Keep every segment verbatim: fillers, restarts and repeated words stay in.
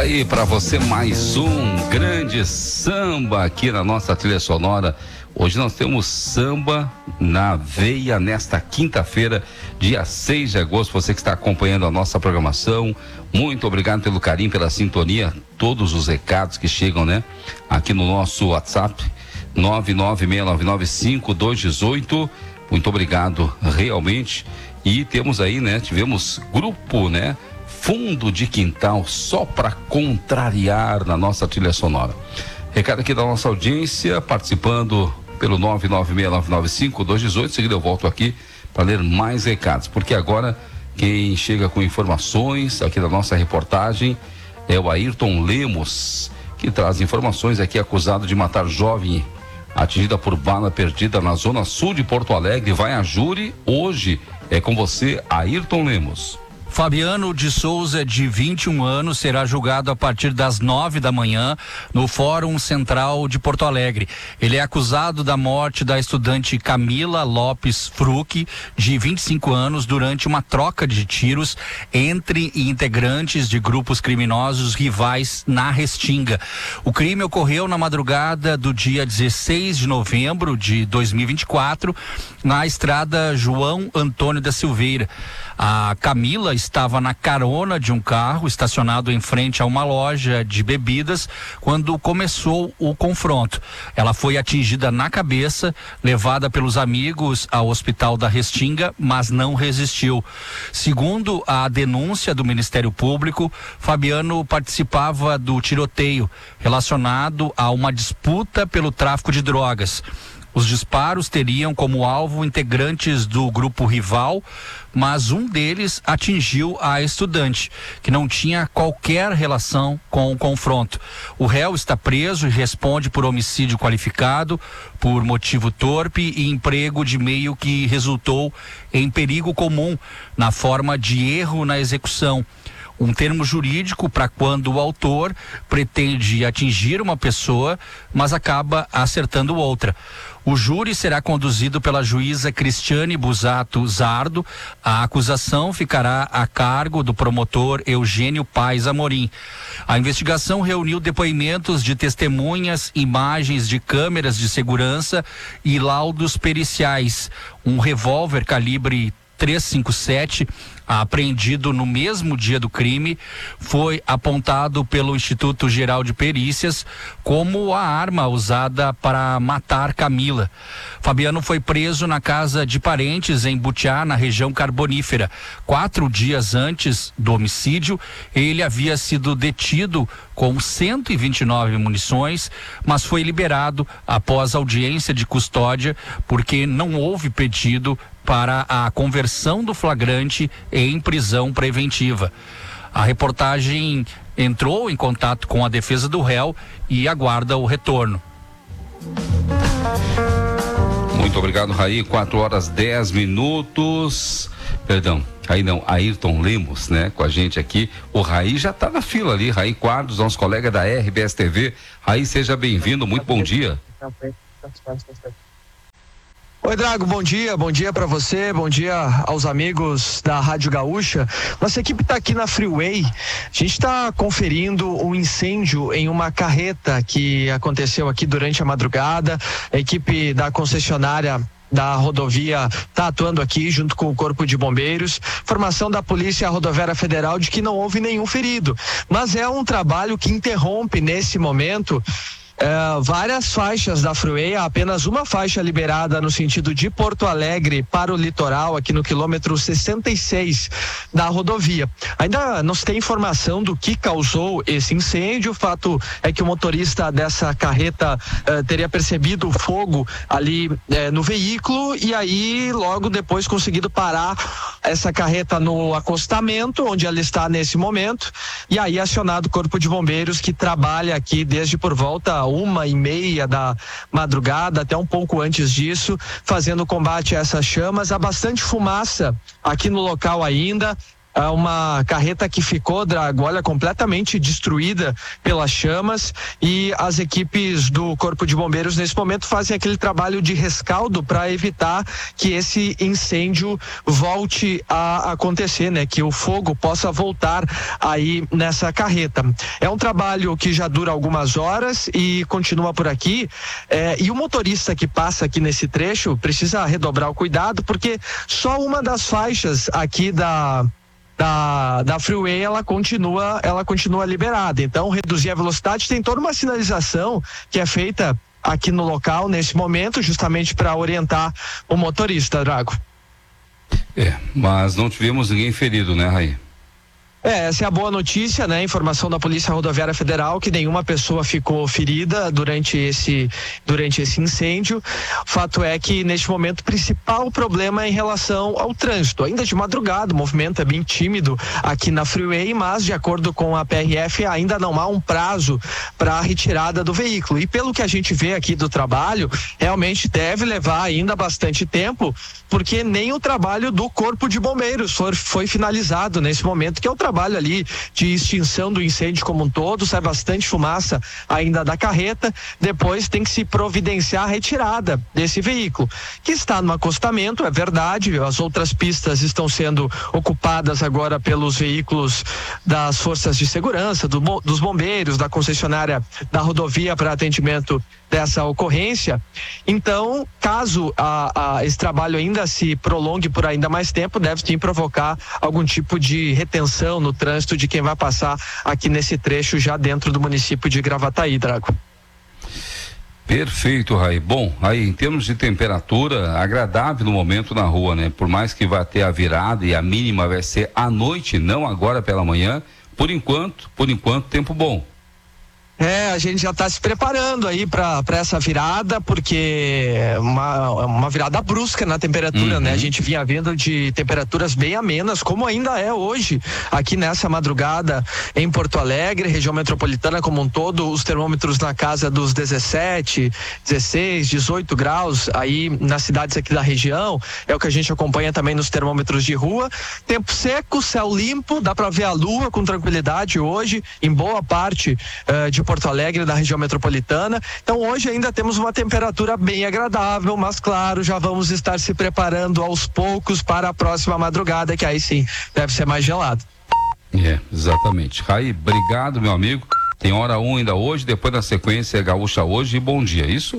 aí para você mais um grande samba aqui na nossa trilha sonora. Hoje nós temos samba na veia nesta quinta-feira, dia seis de agosto. Você que está acompanhando a nossa programação, muito obrigado pelo carinho, pela sintonia, todos os recados que chegam, né? Aqui no nosso WhatsApp, nove nove seis nove nove cinco dois um oito. Muito obrigado, realmente. E temos aí, né? Tivemos grupo, né? Fundo de Quintal, só para contrariar na nossa trilha sonora. Recado aqui da nossa audiência, participando pelo nove nove seis nove nove cinco dois um oito. Em seguida eu volto aqui para ler mais recados, porque agora quem chega com informações aqui da nossa reportagem é o Ayrton Lemos, que traz informações aqui, acusado de matar jovem atingida por bala perdida na zona sul de Porto Alegre. Vai a júri hoje. É com você, Ayrton Lemos. Fabiano de Souza, de vinte e um anos, será julgado a partir das nove da manhã no Fórum Central de Porto Alegre. Ele é acusado da morte da estudante Camila Lopes Fruc, de vinte e cinco anos, durante uma troca de tiros entre integrantes de grupos criminosos rivais na Restinga. O crime ocorreu na madrugada do dia dezesseis de novembro de dois mil e vinte e quatro, na estrada João Antônio da Silveira. A Camila estava na carona de um carro estacionado em frente a uma loja de bebidas quando começou o confronto. Ela foi atingida na cabeça, levada pelos amigos ao hospital da Restinga, mas não resistiu. Segundo a denúncia do Ministério Público, Fabiano participava do tiroteio relacionado a uma disputa pelo tráfico de drogas. Os disparos teriam como alvo integrantes do grupo rival, mas um deles atingiu a estudante, que não tinha qualquer relação com o confronto. O réu está preso e responde por homicídio qualificado, por motivo torpe e emprego de meio que resultou em perigo comum, na forma de erro na execução. Um termo jurídico para quando o autor pretende atingir uma pessoa, mas acaba acertando outra. O júri será conduzido pela juíza Cristiane Busato Zardo. A acusação ficará a cargo do promotor Eugênio Paes Amorim. A investigação reuniu depoimentos de testemunhas, imagens de câmeras de segurança e laudos periciais. Um revólver calibre trezentos e cinquenta e sete, apreendido no mesmo dia do crime, foi apontado pelo Instituto Geral de Perícias como a arma usada para matar Camila. Fabiano foi preso na casa de parentes em Butiá, na região carbonífera. Quatro dias antes do homicídio, ele havia sido detido com cento e vinte e nove munições, mas foi liberado após audiência de custódia, porque não houve pedido para a conversão do flagrante em prisão preventiva. A reportagem entrou em contato com a defesa do réu e aguarda o retorno. Muito obrigado, Raí. quatro horas dez minutos. Perdão, Raí não, Ayrton Lemos, né? Com a gente aqui. O Raí já está na fila ali. Raí Quadros, nosso colega da R B S T V. Raí, seja bem-vindo. Muito bom dia. Oi, Drago, bom dia, bom dia para você, bom dia aos amigos da Rádio Gaúcha. Nossa equipe está aqui na Freeway. A gente está conferindo um incêndio em uma carreta que aconteceu aqui durante a madrugada. A equipe da concessionária da rodovia está atuando aqui junto com o Corpo de Bombeiros. Informação da Polícia Rodoviária Federal de que não houve nenhum ferido, mas é um trabalho que interrompe nesse momento Uh, várias faixas da Freeway. Há apenas uma faixa liberada no sentido de Porto Alegre para o litoral, aqui no quilômetro sessenta e seis da rodovia. Ainda não se tem informação do que causou esse incêndio. O fato é que o motorista dessa carreta uh, teria percebido o fogo ali uh, no veículo e aí logo depois conseguido parar essa carreta no acostamento onde ela está nesse momento, e aí acionado o Corpo de Bombeiros, que trabalha aqui desde por volta uma e meia da madrugada até um pouco antes disso, fazendo combate a essas chamas. Há bastante fumaça aqui no local ainda. uma carreta que ficou, Drago, olha, completamente destruída pelas chamas, e as equipes do Corpo de Bombeiros nesse momento fazem aquele trabalho de rescaldo para evitar que esse incêndio volte a acontecer, né? Que o fogo possa voltar aí nessa carreta. É um trabalho que já dura algumas horas e continua por aqui, é, e o motorista que passa aqui nesse trecho precisa redobrar o cuidado, porque só uma das faixas aqui da Da, da freeway ela continua, ela continua liberada. Então, reduzir a velocidade, tem toda uma sinalização que é feita aqui no local nesse momento, justamente para orientar o motorista, Drago. É, mas não tivemos ninguém ferido, né, Raí? É, essa é a boa notícia, né? Informação da Polícia Rodoviária Federal que nenhuma pessoa ficou ferida durante esse, durante esse incêndio. O fato é que, neste momento, o principal problema é em relação ao trânsito. Ainda de madrugada, o movimento é bem tímido aqui na freeway, mas, de acordo com a P R F, ainda não há um prazo para a retirada do veículo. E pelo que a gente vê aqui do trabalho, realmente deve levar ainda bastante tempo, porque nem o trabalho do Corpo de Bombeiros foi, foi finalizado nesse momento, que é o trabalho trabalho ali de extinção do incêndio como um todo, sai bastante fumaça ainda da carreta, depois tem que se providenciar a retirada desse veículo, que está no acostamento, é verdade, as outras pistas estão sendo ocupadas agora pelos veículos das forças de segurança, do, dos bombeiros, da concessionária da rodovia para atendimento dessa ocorrência. Então, caso a, a, esse trabalho ainda se prolongue por ainda mais tempo, deve sim provocar algum tipo de retenção no trânsito de quem vai passar aqui nesse trecho já dentro do município de Gravataí, Drago. Perfeito, Raí. Bom, aí em termos de temperatura, agradável no momento na rua, né? Por mais que vá ter a virada e a mínima vai ser à noite, não agora pela manhã, por enquanto, por enquanto, tempo bom. É, a gente já está se preparando aí para essa virada, porque é uma, uma virada brusca na temperatura, uhum. né? A gente vinha vindo de temperaturas bem amenas, como ainda é hoje, aqui nessa madrugada em Porto Alegre, região metropolitana como um todo, os termômetros na casa dos dezessete, dezesseis, dezoito graus, aí nas cidades aqui da região, é o que a gente acompanha também nos termômetros de rua. Tempo seco, céu limpo, dá para ver a lua com tranquilidade hoje, em boa parte uh, de Porto Alegre, da região metropolitana. Então hoje ainda temos uma temperatura bem agradável, mas claro, já vamos estar se preparando aos poucos para a próxima madrugada, que aí sim deve ser mais gelado. É, exatamente. Raí, obrigado, meu amigo. Tem hora um ainda hoje, depois na sequência Gaúcha hoje e bom dia, isso?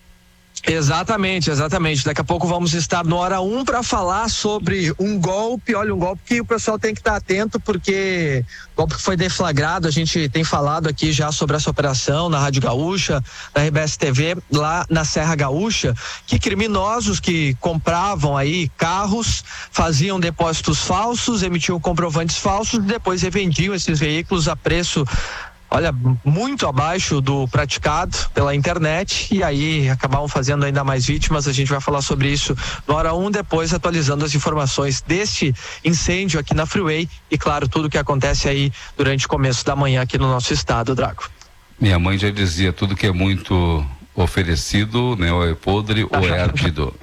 Exatamente, exatamente. Daqui a pouco vamos estar no Hora um para falar sobre um golpe. Olha, um golpe que o pessoal tem que estar atento, porque o golpe que foi deflagrado, a gente tem falado aqui já sobre essa operação na Rádio Gaúcha, na R B S T V, lá na Serra Gaúcha, que criminosos que compravam aí carros, faziam depósitos falsos, emitiam comprovantes falsos e depois revendiam esses veículos a preço, olha, muito abaixo do praticado pela internet, e aí acabavam fazendo ainda mais vítimas. A gente vai falar sobre isso no Hora um, depois atualizando as informações deste incêndio aqui na Freeway e, claro, tudo que acontece aí durante o começo da manhã aqui no nosso estado, Drago. Minha mãe já dizia, tudo que é muito oferecido, né, ou é podre ou é ardido.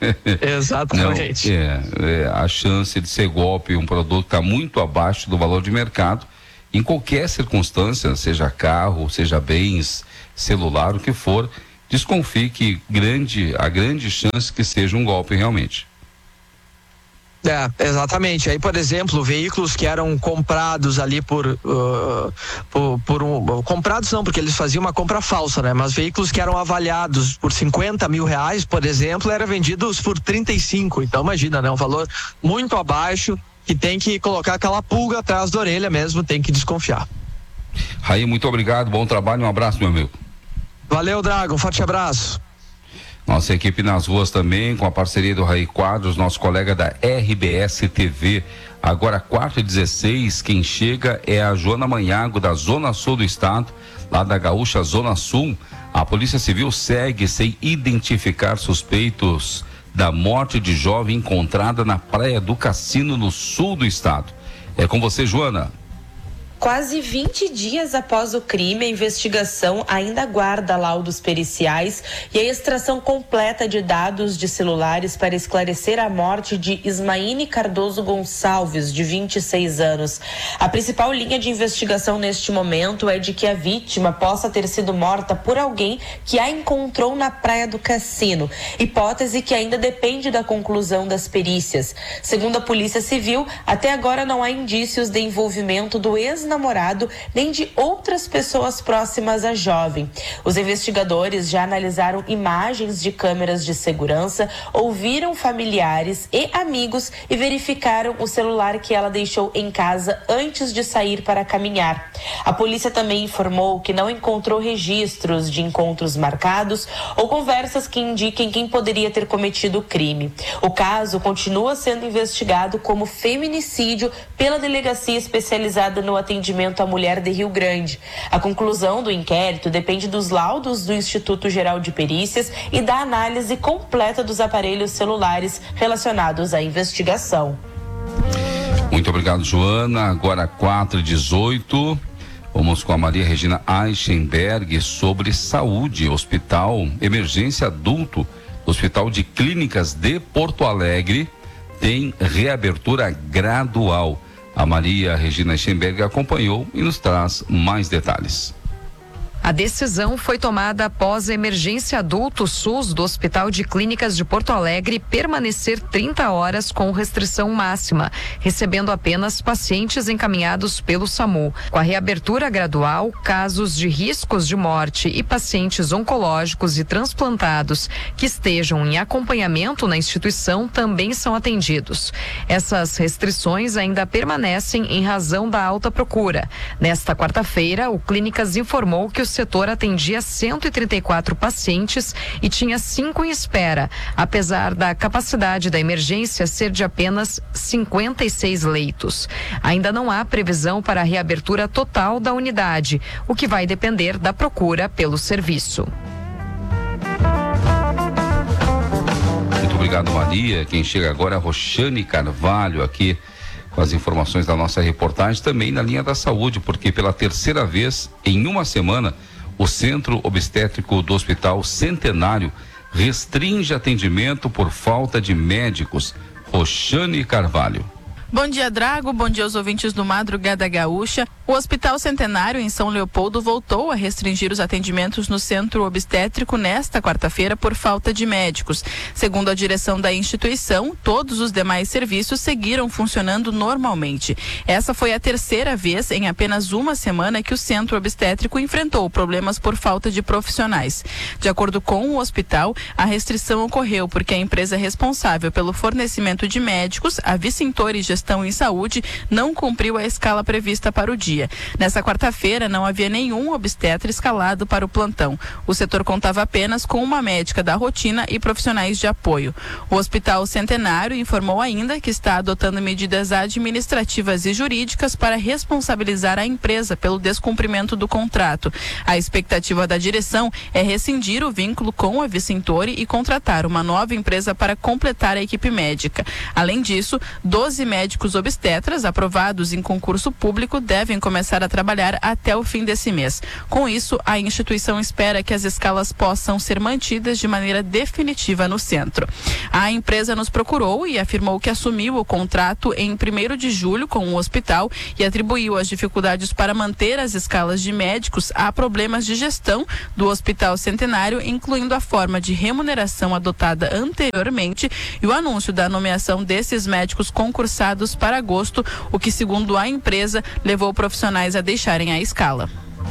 Exatamente. Não, é, é, a chance de ser golpe, um produto está muito abaixo do valor de mercado, em qualquer circunstância, seja carro, seja bens, celular, o que for, desconfie que grande, a grande chance que seja um golpe realmente. É, exatamente. Aí, por exemplo, veículos que eram comprados ali por, uh, por, por um, comprados não, porque eles faziam uma compra falsa, né? Mas veículos que eram avaliados por cinquenta mil reais, por exemplo, eram vendidos por trinta e cinco. Então, imagina, né? Um valor muito abaixo, que tem que colocar aquela pulga atrás da orelha mesmo, tem que desconfiar. Raí, muito obrigado, bom trabalho, um abraço, meu amigo. Valeu, Drago, um forte abraço. Nossa equipe nas ruas também, com a parceria do Raí Quadros, nosso colega da R B S T V. Agora, quatro e dezesseis, quem chega é a Joana Manhago, da Zona Sul do Estado, lá da Gaúcha Zona Sul. A Polícia Civil segue sem identificar suspeitos da morte de jovem encontrada na praia do Cassino, no sul do estado. É com você, Joana. Quase vinte dias após o crime, a investigação ainda aguarda laudos periciais e a extração completa de dados de celulares para esclarecer a morte de Ismaine Cardoso Gonçalves, de vinte e seis anos. A principal linha de investigação neste momento é de que a vítima possa ter sido morta por alguém que a encontrou na Praia do Cassino, hipótese que ainda depende da conclusão das perícias. Segundo a Polícia Civil, até agora não há indícios de envolvimento do ex-namorado nem de outras pessoas próximas à jovem. Os investigadores já analisaram imagens de câmeras de segurança, ouviram familiares e amigos e verificaram o celular que ela deixou em casa antes de sair para caminhar. A polícia também informou que não encontrou registros de encontros marcados ou conversas que indiquem quem poderia ter cometido o crime. O caso continua sendo investigado como feminicídio pela Delegacia Especializada no Atendimento à Mulher de Rio Grande. A conclusão do inquérito depende dos laudos do Instituto Geral de Perícias e da análise completa dos aparelhos celulares relacionados à investigação. Muito obrigado, Joana. Agora quatro e dezoito. Vamos com a Maria Regina Eichenberg sobre saúde. Hospital Emergência Adulto, Hospital de Clínicas de Porto Alegre, tem reabertura gradual. A Maria Regina Eichenberg acompanhou e nos traz mais detalhes. A decisão foi tomada após a emergência adulto SUS do Hospital de Clínicas de Porto Alegre permanecer trinta horas com restrição máxima, recebendo apenas pacientes encaminhados pelo SAMU. Com a reabertura gradual, casos de riscos de morte e pacientes oncológicos e transplantados que estejam em acompanhamento na instituição também são atendidos. Essas restrições ainda permanecem em razão da alta procura. Nesta quarta-feira, o Clínicas informou que o setor atendia cento e trinta e quatro pacientes e tinha cinco em espera, apesar da capacidade da emergência ser de apenas cinquenta e seis leitos. Ainda não há previsão para a reabertura total da unidade, o que vai depender da procura pelo serviço. Muito obrigado, Maria. Quem chega agora é a Roxane Carvalho, aqui com as informações da nossa reportagem, também na linha da saúde, porque pela terceira vez em uma semana, o Centro Obstétrico do Hospital Centenário restringe atendimento por falta de médicos. Roxane Carvalho. Bom dia, Drago. Bom dia aos ouvintes do Madrugada Gaúcha. O Hospital Centenário, em São Leopoldo, voltou a restringir os atendimentos no centro obstétrico nesta quarta-feira por falta de médicos. Segundo a direção da instituição, todos os demais serviços seguiram funcionando normalmente. Essa foi a terceira vez em apenas uma semana que o centro obstétrico enfrentou problemas por falta de profissionais. De acordo com o hospital, a restrição ocorreu porque a empresa responsável pelo fornecimento de médicos, a Vicintore Gestão em Saúde, não cumpriu a escala prevista para o dia. Nessa quarta-feira, não havia nenhum obstetra escalado para o plantão. O setor contava apenas com uma médica da rotina e profissionais de apoio. O Hospital Centenário informou ainda que está adotando medidas administrativas e jurídicas para responsabilizar a empresa pelo descumprimento do contrato. A expectativa da direção é rescindir o vínculo com a Vicintore e contratar uma nova empresa para completar a equipe médica. Além disso, doze médicos obstetras aprovados em concurso público devem começar a trabalhar até o fim desse mês. Com isso, a instituição espera que as escalas possam ser mantidas de maneira definitiva no centro. A empresa nos procurou e afirmou que assumiu o contrato em primeiro de julho com o hospital e atribuiu as dificuldades para manter as escalas de médicos a problemas de gestão do Hospital Centenário, incluindo a forma de remuneração adotada anteriormente e o anúncio da nomeação desses médicos concursados para agosto, o que, segundo a empresa, levou profissionais a deixarem a escala.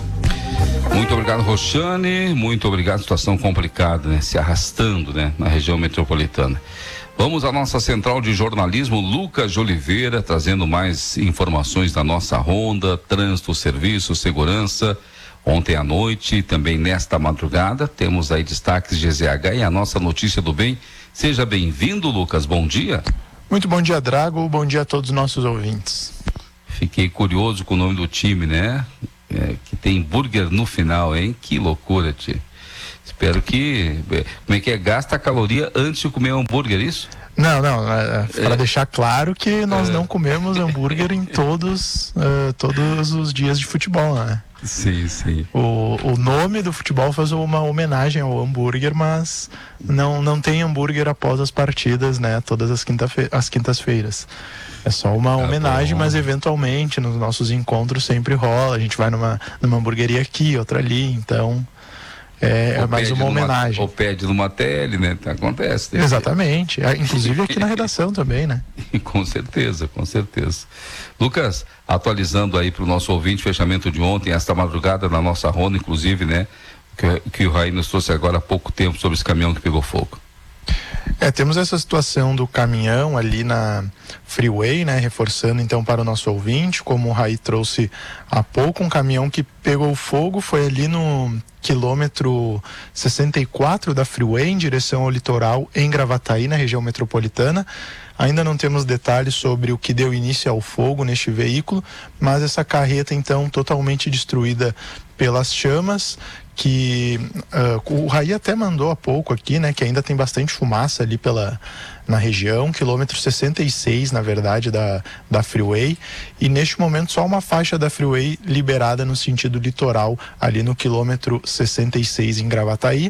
Muito obrigado, Roxane. Muito obrigado. Situação complicada, né? Se arrastando, né? Na região metropolitana. Vamos à nossa central de jornalismo, Lucas de Oliveira, trazendo mais informações da nossa ronda, trânsito, serviço, segurança. Ontem à noite, também nesta madrugada, temos aí destaques G Z H e a nossa notícia do bem. Seja bem-vindo, Lucas. Bom dia. Muito bom dia, Drago. Bom dia a todos os nossos ouvintes. Fiquei curioso com o nome do time, né? É, que tem burger no final, hein? Que loucura, tio. Espero que... Como é que é? Gasta a caloria antes de comer um hambúrguer, isso? Não, não, é, para É. deixar claro que nós É. não comemos hambúrguer em todos, uh, todos os dias de futebol, né? Sim, sim. O, o nome do futebol faz uma homenagem ao hambúrguer, mas não, não tem hambúrguer após as partidas, né? Todas as, quinta-fe- as quintas-feiras. É só uma Tá homenagem, bom. mas eventualmente nos nossos encontros sempre rola. A gente vai numa, numa hamburgueria aqui, outra ali, então é, é Ou mais pede uma numa- homenagem. Ou pede numa tele, né? Acontece. tem que- Exatamente. Ah, inclusive aqui na redação também, né? Com certeza, com certeza. Lucas, atualizando aí para o nosso ouvinte, fechamento de ontem, esta madrugada na nossa ronda, inclusive, né? Que, que o Raí nos trouxe agora há pouco tempo sobre esse caminhão que pegou fogo. É, temos essa situação do caminhão ali na Freeway, né? Reforçando então para o nosso ouvinte, como o Raí trouxe há pouco, um caminhão que pegou fogo, foi ali no quilômetro sessenta e quatro da Freeway, em direção ao litoral, em Gravataí, na região metropolitana. Ainda não temos detalhes sobre o que deu início ao fogo neste veículo, mas essa carreta então totalmente destruída pelas chamas, que uh, o Raí até mandou há pouco aqui, né, que ainda tem bastante fumaça ali pela, na região, quilômetro sessenta e seis, na verdade, da, da Freeway, e neste momento só uma faixa da Freeway liberada no sentido litoral, ali no quilômetro sessenta e seis em Gravataí.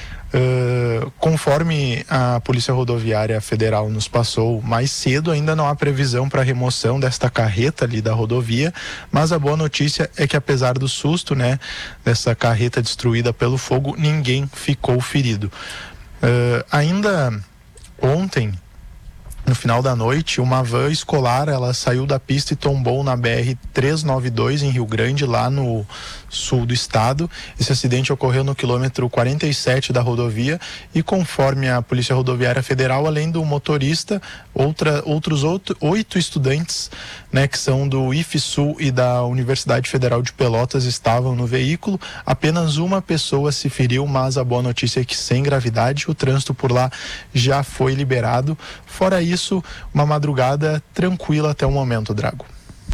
Uh, conforme a Polícia Rodoviária Federal nos passou mais cedo, ainda não há previsão para remoção desta carreta ali da rodovia, mas a boa notícia é que, apesar do susto, né, dessa carreta destruída pelo fogo, ninguém ficou ferido. Uh, ainda ontem, no final da noite, uma van escolar, ela saiu da pista e tombou na B R trezentos e noventa e dois em Rio Grande, lá no sul do estado. Esse acidente ocorreu no quilômetro quarenta e sete da rodovia e, conforme a Polícia Rodoviária Federal, além do motorista, outra, outros oito, oito estudantes, né, que são do I F Sul e da Universidade Federal de Pelotas, estavam no veículo. Apenas uma pessoa se feriu, mas a boa notícia é que sem gravidade. O trânsito por lá já foi liberado. Fora isso, uma madrugada tranquila até o momento, Drago.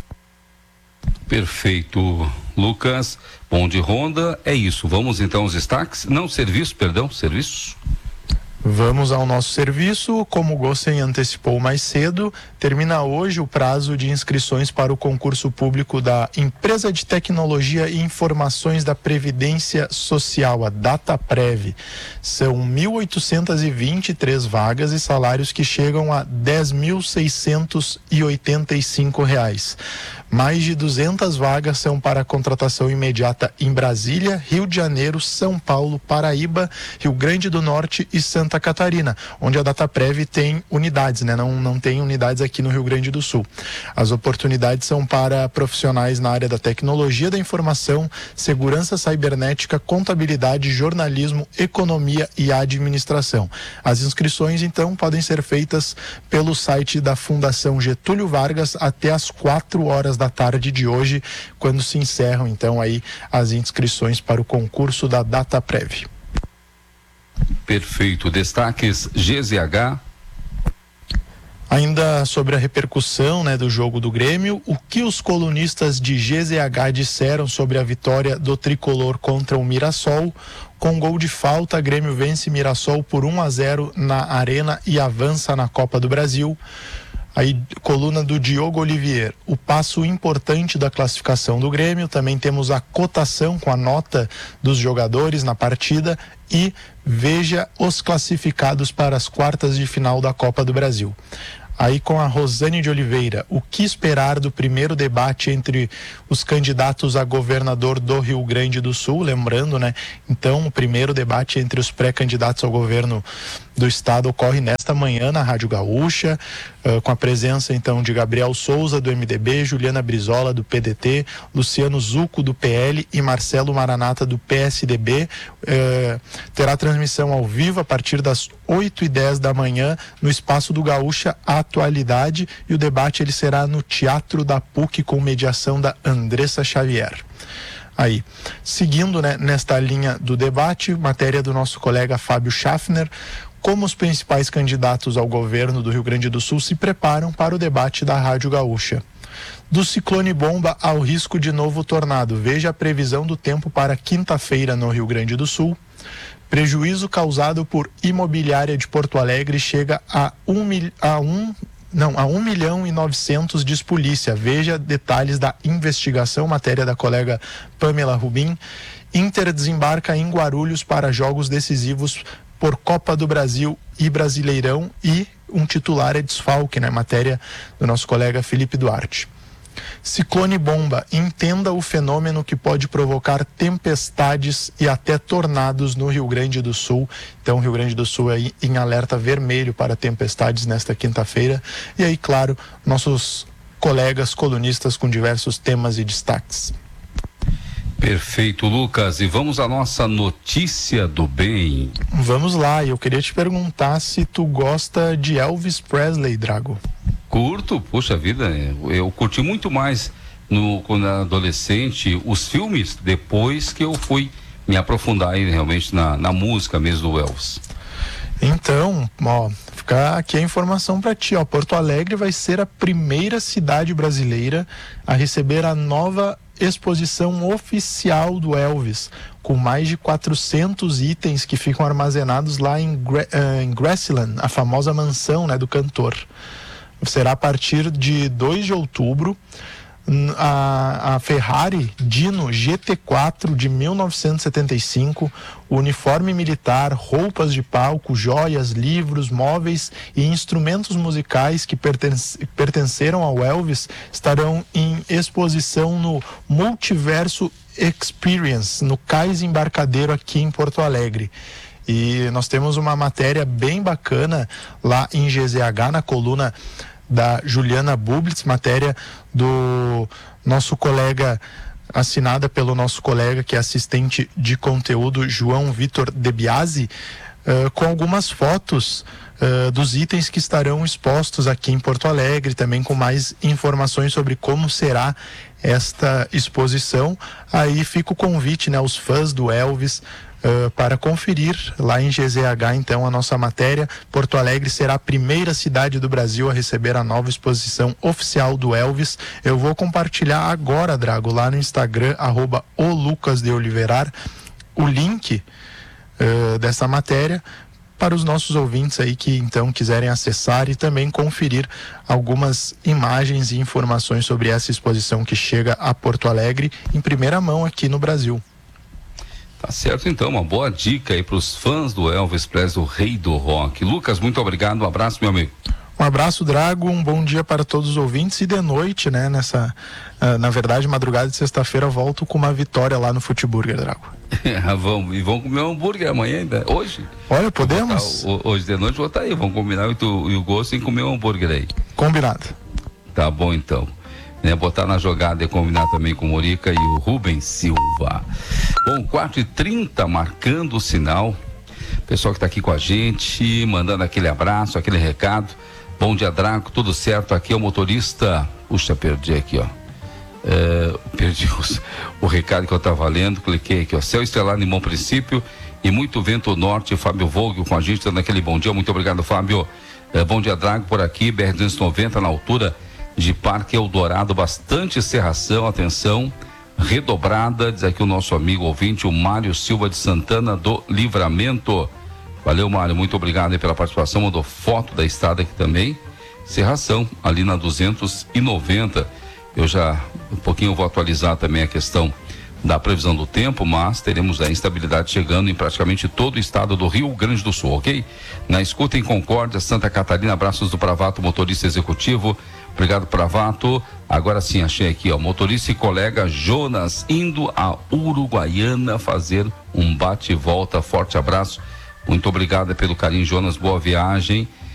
Perfeito, Lucas. Bom de ronda, é isso. Vamos então aos destaques. Não, serviço, perdão, serviço. Vamos ao nosso serviço. Como o Gossen antecipou mais cedo, termina hoje o prazo de inscrições para o concurso público da Empresa de Tecnologia e Informações da Previdência Social, a DataPrev. São mil oitocentas e vinte e três vagas e salários que chegam a dez mil seiscentos e oitenta e cinco reais. Mais de duzentas vagas são para contratação imediata em Brasília, Rio de Janeiro, São Paulo, Paraíba, Rio Grande do Norte e Santa Catarina, onde a DataPrev tem unidades, né? Não, não tem unidades aqui no Rio Grande do Sul. As oportunidades são para profissionais na área da tecnologia da informação, segurança cibernética, contabilidade, jornalismo, economia e administração. As inscrições, então, podem ser feitas pelo site da Fundação Getúlio Vargas até às quatro horas da tarde de hoje, quando se encerram então aí as inscrições para o concurso da DataPrev. Perfeito. Destaques G Z H. Ainda sobre a repercussão, né, do jogo do Grêmio, o que os colunistas de G Z H disseram sobre a vitória do tricolor contra o Mirassol? Com gol de falta, Grêmio vence Mirassol por um a zero na Arena e avança na Copa do Brasil. Aí, coluna do Diogo Olivier, o passo importante da classificação do Grêmio. Também temos a cotação com a nota dos jogadores na partida e veja os classificados para as quartas de final da Copa do Brasil. Aí, com a Rosane de Oliveira, o que esperar do primeiro debate entre os candidatos a governador do Rio Grande do Sul? Lembrando, né? Então, o primeiro debate entre os pré-candidatos ao governo do estado ocorre nesta manhã na Rádio Gaúcha, uh, com a presença então de Gabriel Souza do M D B, Juliana Brizola do P D T, Luciano Zucco do P L e Marcelo Maranata do P S D B. Uh, terá transmissão ao vivo a partir das oito e dez da manhã no espaço do Gaúcha Atualidade, e o debate ele será no Teatro da P U C com mediação da Andressa Xavier. Aí, seguindo, né, nesta linha do debate, matéria do nosso colega Fábio Schaffner, como os principais candidatos ao governo do Rio Grande do Sul se preparam para o debate da Rádio Gaúcha. Do ciclone bomba ao risco de novo tornado, veja a previsão do tempo para quinta-feira no Rio Grande do Sul. Prejuízo causado por imobiliária de Porto Alegre chega a um, mil, a um Não, a um milhão e novecentos diz polícia. Veja detalhes da investigação, matéria da colega Pamela Rubim. Inter desembarca em Guarulhos para jogos decisivos por Copa do Brasil e Brasileirão e um titular é desfalque, né? Matéria do nosso colega Felipe Duarte. Ciclone bomba, entenda o fenômeno que pode provocar tempestades e até tornados no Rio Grande do Sul. Então, Rio Grande do Sul aí em alerta vermelho para tempestades nesta quinta-feira. E aí, claro, nossos colegas colunistas com diversos temas e destaques. Perfeito, Lucas. E vamos à nossa notícia do bem. Vamos lá, eu queria te perguntar se tu gosta de Elvis Presley, Drago. Curto, puxa vida, eu curti muito mais no, quando era adolescente os filmes, depois que eu fui me aprofundar aí realmente na, na música mesmo do Elvis. Então, ó, fica aqui a informação para ti, ó, Porto Alegre vai ser a primeira cidade brasileira a receber a nova exposição oficial do Elvis, com mais de quatrocentos itens que ficam armazenados lá em, Gra- uh, em Graceland, a famosa mansão, né, do cantor. Será a partir de dois de outubro. A, a Ferrari Dino G T quatro de mil novecentos e setenta e cinco, uniforme militar, roupas de palco, joias, livros, móveis e instrumentos musicais que pertence, pertenceram ao Elvis estarão em exposição no Multiverso Experience, no Cais Embarcadero aqui em Porto Alegre. E nós temos uma matéria bem bacana lá em G Z H, na coluna da Juliana Bublitz, matéria do nosso colega, assinada pelo nosso colega que é assistente de conteúdo, João Vitor De Biasi, uh, com algumas fotos uh, dos itens que estarão expostos aqui em Porto Alegre, também com mais informações sobre como será esta exposição. Aí fica o convite, né, aos fãs do Elvis, Uh, para conferir lá em G Z H, então, a nossa matéria. Porto Alegre será a primeira cidade do Brasil a receber a nova exposição oficial do Elvis. Eu vou compartilhar agora, Drago, lá no Instagram, arroba o Lucas de Oliverar, o link uh, dessa matéria para os nossos ouvintes aí que então quiserem acessar e também conferir algumas imagens e informações sobre essa exposição que chega a Porto Alegre em primeira mão aqui no Brasil. Tá certo, então, uma boa dica aí para os fãs do Elvis Presley, o rei do rock. Lucas, muito obrigado, um abraço, meu amigo. Um abraço, Drago, um bom dia para todos os ouvintes. E de noite, né, nessa, uh, na verdade, madrugada de sexta-feira, volto com uma vitória lá no Futeburger, Drago. vamos, e vamos comer um hambúrguer amanhã ainda, hoje? Olha, podemos? Botar, hoje de noite vou estar aí, vamos combinar eu e, tu, e o Gosto em comer um hambúrguer aí. Combinado. Tá bom, então. Né, botar na jogada e combinar também com o Morica e o Rubens Silva. Bom, quatro e trinta, marcando o sinal. Pessoal que está aqui com a gente, mandando aquele abraço, aquele recado. Bom dia, Draco, tudo certo? Aqui é o motorista. Puxa, perdi aqui, ó. É, perdi os, o recado que eu estava lendo, cliquei aqui, ó. Céu estrelado em bom princípio e muito vento norte. Fábio Vogel com a gente, dando aquele bom dia. Muito obrigado, Fábio. É, bom dia, Draco, por aqui, B R duzentos e noventa, na altura de Parque Eldorado, bastante serração, atenção, redobrada, diz aqui o nosso amigo ouvinte, o Mário Silva de Santana do Livramento. Valeu, Mário, muito obrigado aí pela participação, mandou foto da estrada aqui também, serração, ali na duzentos e noventa. Eu já, um pouquinho eu vou atualizar também a questão da previsão do tempo, mas teremos a instabilidade chegando em praticamente todo o estado do Rio Grande do Sul, ok? Na escuta em Concórdia, Santa Catarina, abraços do Pravato, motorista executivo. Obrigado, Pravato. Agora sim, achei aqui, ó, motorista e colega Jonas indo a Uruguaiana fazer um bate e volta. Forte abraço. Muito obrigado pelo carinho, Jonas. Boa viagem.